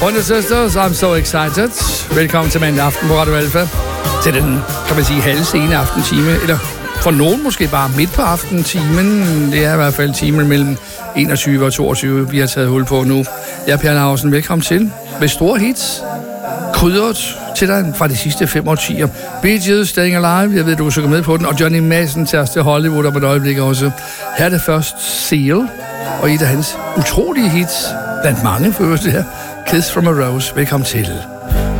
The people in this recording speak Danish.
Brothers and sisters, I'm so excited. Velkommen til mandag aften på Radio Alfa. Til den, kan man sige, halve sene aftentime, eller for nogen måske bare midt på aftentimen. Det er i hvert fald timen mellem 21 og 22, vi har taget hul på nu. Jeg er Per Lausen, velkommen til. Med store hits, krydret til dig fra de sidste 5 årtier. Bee Gees, Staying Alive, jeg ved, du synger med på den, og Johnny Madsen tager os til Hollywood om et øjeblik også. Her er det først Seal, og et af hans utrolige hits, blandt mange følelser her, Kiss from a Rose. Velkommen til.